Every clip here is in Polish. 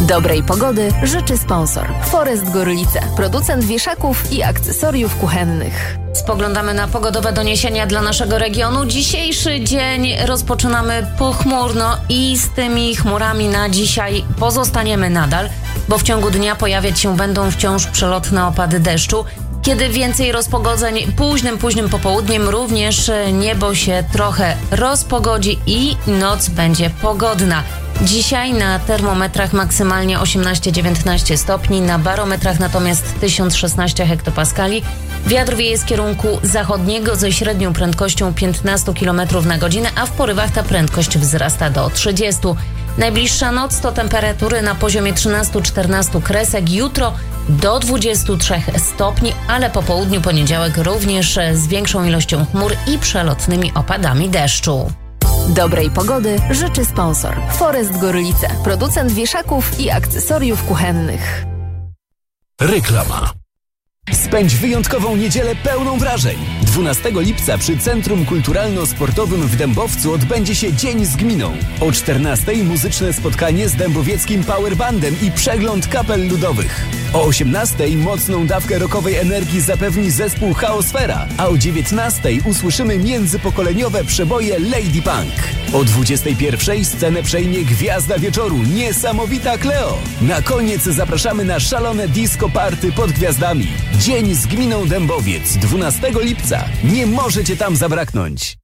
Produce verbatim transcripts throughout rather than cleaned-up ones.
Dobrej pogody życzy sponsor Forest Gorlice, producent wieszaków i akcesoriów kuchennych. Spoglądamy na pogodowe doniesienia dla naszego regionu. Dzisiejszy dzień rozpoczynamy pochmurno i z tymi chmurami na dzisiaj pozostaniemy nadal, bo w ciągu dnia pojawiać się będą wciąż przelotne opady deszczu. Kiedy więcej rozpogodzeń, późnym, późnym popołudniem również niebo się trochę rozpogodzi i noc będzie pogodna. Dzisiaj na termometrach maksymalnie osiemnaście dziewiętnaście stopni, na barometrach natomiast tysiąc szesnaście hektopaskali. Wiatr wieje z kierunku zachodniego ze średnią prędkością piętnaście kilometrów na godzinę, a w porywach ta prędkość wzrasta do trzydziestu. Najbliższa noc to temperatury na poziomie trzynaście czternaście kresek, jutro do dwudziestu trzech stopni, ale po południu poniedziałek również z większą ilością chmur i przelotnymi opadami deszczu. Dobrej pogody życzy sponsor Forest Gorlice, producent wieszaków i akcesoriów kuchennych. Reklama. Spędź wyjątkową niedzielę pełną wrażeń. dwunastego lipca przy Centrum Kulturalno-Sportowym w Dębowcu odbędzie się Dzień z Gminą. O czternastej muzyczne spotkanie z dębowieckim powerbandem i przegląd kapel ludowych. O osiemnastej mocną dawkę rockowej energii zapewni zespół Chaosfera, a o dziewiętnastej usłyszymy międzypokoleniowe przeboje Lady Punk. O dwudziestej pierwszej scenę przejmie gwiazda wieczoru, niesamowita Cleo. Na koniec zapraszamy na szalone disco party pod gwiazdami. Dzień z Gminą Dębowiec, dwunastego lipca. Nie możecie tam zabraknąć.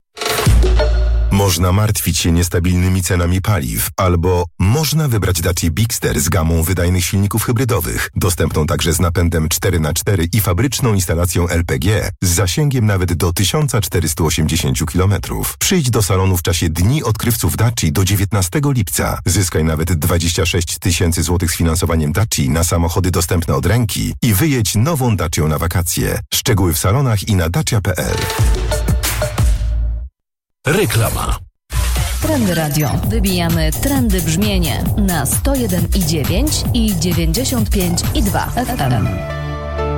Można martwić się niestabilnymi cenami paliw, albo można wybrać Dacia Bigster z gamą wydajnych silników hybrydowych, dostępną także z napędem cztery na cztery i fabryczną instalacją L P G z zasięgiem nawet do tysiąc czterysta osiemdziesiąt kilometrów. Przyjdź do salonu w czasie Dni Odkrywców Daci do dziewiętnastego lipca. Zyskaj nawet dwadzieścia sześć tysięcy złotych z finansowaniem Daci na samochody dostępne od ręki i wyjedź nową Dacią na wakacje. Szczegóły w salonach i na dacia kropka p l. Reklama. Trendy Radio. Wybijamy trendy brzmienie na sto jeden i dziewięć i dziewięćdziesiąt pięć i dwa F M.